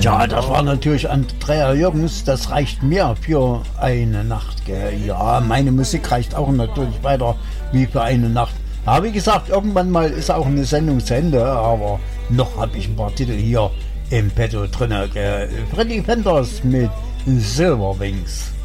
Ja, das war natürlich Andrea Jürgens, das reicht mir für eine Nacht. Gell? Ja, meine Musik reicht auch natürlich weiter wie für eine Nacht. Aber wie gesagt, irgendwann mal ist auch eine Sendung zu Ende, aber noch habe ich ein paar Titel hier im Petto drin. Freddy Fenders mit Silver Wings.